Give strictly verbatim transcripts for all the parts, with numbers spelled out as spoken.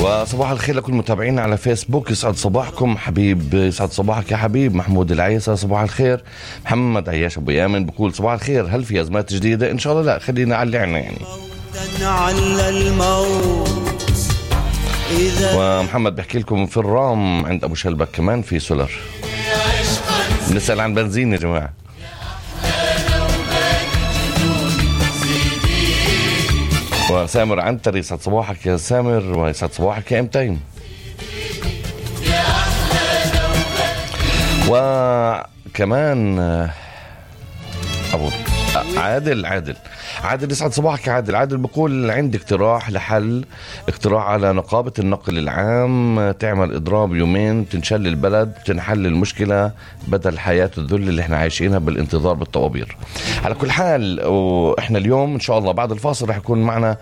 وصباح الخير لكل متابعينا على فيسبوك. يسعد صباحكم حبيب، يسعد صباحك يا حبيب محمود العيسى. صباح الخير محمد عياش ابو يامن بقول صباح الخير، هل في ازمات جديده؟ ان شاء الله لا، خلينا على عنا يعني. ومحمد بحكي لكم في الرام عند ابو شلبك كمان في سولر. بنسال عن بنزين يا جماعه. وسامر عنتر يسعد صباحك يا سامر، ويسعد صباحك يا امتين. وكمان ابو عادل عادل عادل يسعد صباحك يا عادل. عادل بقول عندي اقتراح لحل، اقتراح على نقابة النقل العام تعمل اضراب يومين تنشل البلد، تنحل المشكلة بدل حياة الذل اللي احنا عايشينها بالانتظار بالطوابير. على كل حال احنا اليوم ان شاء الله بعد الفاصل رح يكون معنا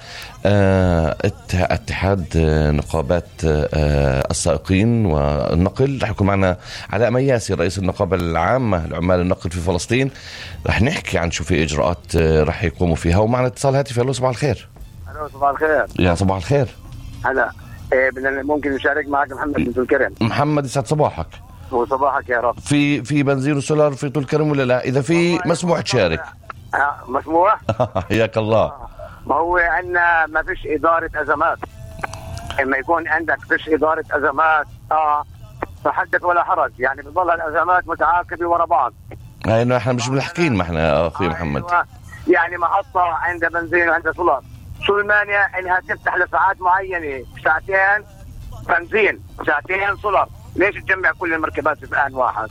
اه اتحاد نقابات اه السائقين والنقل، رح يكون معنا علاء مياسي رئيس النقابة العامة لعمال النقل في فلسطين. رح نحكي عن شو في اجراءات رح يقوموا فيها، ومعنا اتصال هاتفي. الو صباح الخير. الو صباح الخير. يا صباح الخير. هلا إيه ممكن نشارك معك محمد من طول كرم. محمد يسعد صباحك. وصباحك يا رب. في في بنزين وسولار في طول كرم ولا لا؟ اذا في مسموح تشارك. آه مسموح. حياك الله. آه. ما هو عندنا ما فيش اداره ازمات. لما يكون عندك فيش اداره ازمات اه فحدث ولا حرج، يعني بتضل الازمات متعاقبه ورا بعض. هاي انه احنا مش ملحقين، ما احنا اخوي محمد. يعني محطة عندها بنزين وعندها سولار، شو المانع انها تفتح لساعات معينة، ساعتين بنزين ساعتين سولار؟ ليش تجمع كل المركبات في آن واحد؟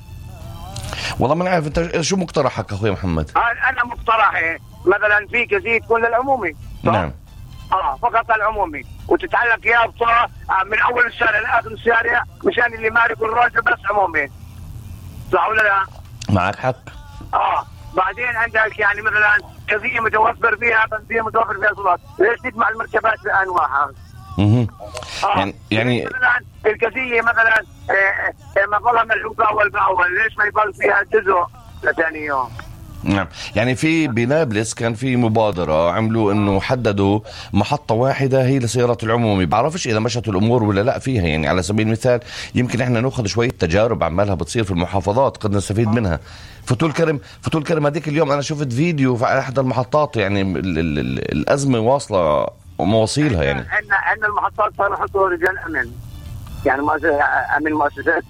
والله ما نعرف انت شو مقترحك اخوي محمد؟ انا مقترحي مثلا في كزيت كل العمومي. نعم. اه فقط العمومي، وتتعلق يابطة من اول الشارع لاخر الشارع مشان اللي مالك الراجل بس عمومي. صح ولا لا؟ معك حق. اه بعدين عندك يعني مثلا كزية متوفر فيها بنزين متوفر فيها سولار، ليش تجمع المركبات في آن واحد؟ اها آه. يعني يعني مثلا الكزية مثلا ما ظلها ملحوقة اول باول، ليش ما يضل فيها جزء لثاني يوم؟ نعم. يعني في بنابلس كان في مبادرة عملوا انه حددوا محطة واحدة هي لسيارات العمومي، بعرفش اذا مشت الامور ولا لا فيها. يعني على سبيل المثال يمكن احنا ناخذ شوية تجارب عمالها بتصير في المحافظات قد نستفيد منها. فتول كرم فتول كرم هذيك اليوم انا شفت فيديو في احد المحطات، يعني ال ال ال الازمة واصلة ومواصيلها. يعني عندنا عندنا المحطات صاروا يحطوا رجال امن، يعني امن مؤسسات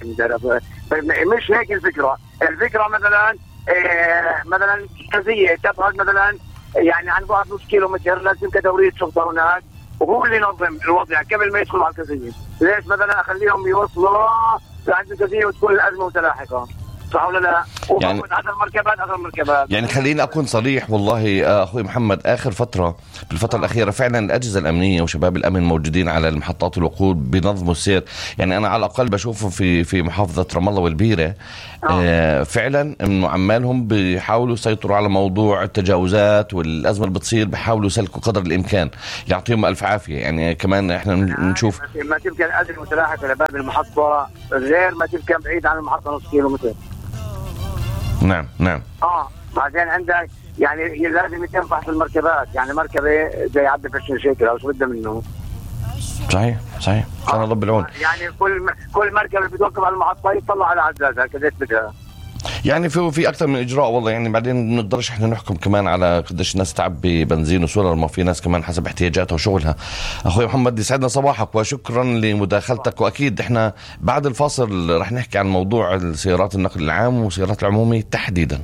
مش هيك الفكرة. الفكرة مثلا إيه مثلا كزية تبعد مثلا يعني عن بعد نص كيلو متر لازم كدورية شرطة هناك، وهو اللي ينظم الوضع قبل ما يدخلوا على الكزية. ليش مثلا اخليهم يوصلوا لعند الكزية وتكون الازمة متلاحقة؟ صح ولا لا؟ يعني هذا المركبات هذا المركبات يعني خليني اكون صريح والله اخوي محمد، اخر فتره بالفتره الاخيره فعلا الاجهزه الامنيه وشباب الامن موجودين على المحطات والوقود بينظموا السير. يعني انا على الاقل بشوفهم في في محافظه رام الله والبيره آه فعلا انه عمالهم بيحاولوا يسيطروا على موضوع التجاوزات والازمه اللي بتصير، بيحاولوا يسلكوا قدر الامكان. يعطيهم الف عافيه. يعني كمان احنا نشوف يعني ما تمكن الازمه متلاحقه لباب المحطه غير ما تمكن بعيد عن المحطه نص كيلو متر. نعم نعم. اه بعدين عندك يعني لازم يتم فحص المركبات، يعني مركبه زي عبد الفشل شيكل او شو بده منه. صحيح صحيح كان الله بالعون. يعني كل كل مركبه بتوقف على المحطه يطلع على عزازها كذا بدها. يعني في في اكثر من اجراء والله. يعني بعدين ما بنقدرش احنا نحكم كمان على قديش الناس تعبي بنزين وسولار، ما في ناس كمان حسب احتياجاتها وشغلها. اخوي محمد يسعدنا صباحك وشكرا لمداخلتك. واكيد احنا بعد الفاصل رح نحكي عن موضوع السيارات النقل العام والسيارات العمومي تحديدا.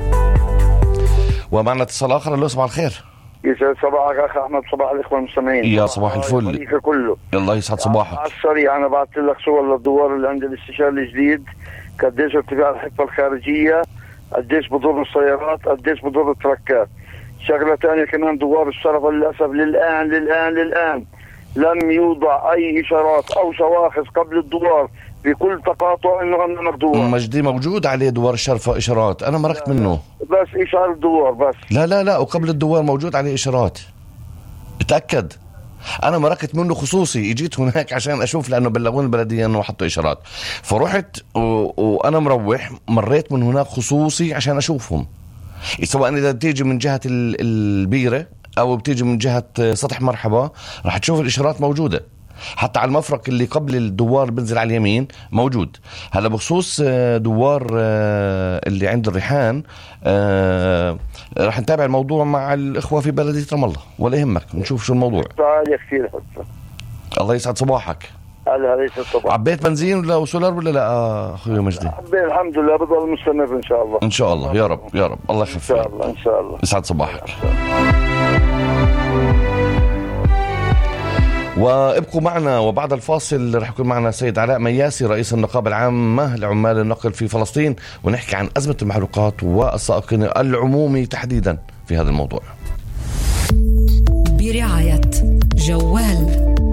ومعنا اتصال اخر. الو صباح الخير. يسعد صباحك اخ احمد، صباح الاخوه المستمعين. يا صباح الفل كله. الله يسعد صباحك. على السريع انا بعثت لك صور للدوار اللي عند الاستشاري الجديد، قديش ارتفاع الحفه الخارجيه، قديش بضر السيارات، قديش بضر التركات. شغله ثانيه كمان دوار الشرفه للاسف للان للان للان لم يوضع اي اشارات او شواخص قبل الدوار بكل تقاطع انه امامك دوار. مجدي موجود عليه دوار الشرفه اشارات، انا مرقت منه بس اشاره الدوار بس. لا لا لا وقبل الدوار موجود عليه اشارات، اتاكد. انا مرقت منه خصوصي، اجيت هناك عشان اشوف لانه بلغوني البلديه انه حطوا اشارات، فرحت و... وانا مروح مريت من هناك خصوصي عشان اشوفهم، سواء اذا بتيجي من جهه البيره او بتيجي من جهه سطح مرحبا راح تشوف الاشارات موجوده. حتى على المفرق اللي قبل الدوار بنزل على اليمين موجود. هلا بخصوص دوار اللي عند الريحان رح نتابع الموضوع مع الإخوة في بلدية رام الله، ولا يهمك نشوف شو الموضوع. كثير حسن. الله يسعد صباحك. هلا ليس الصباح. عبيت بنزين ولا سولار ولا لا اخوي مجدي؟ عبيت الحمد لله، بضل مستمر ان شاء الله. ان شاء الله يا رب يا رب. الله يخفف. ان شاء الله ان شاء الله. يسعد صباحك. وابقوا معنا، وبعد الفاصل رح يكون معنا سيد علاء مياسي رئيس النقابة العامة لعمال النقل في فلسطين، ونحكي عن أزمة المحروقات والسائقين العمومي تحديدا في هذا الموضوع. برعاية جوال.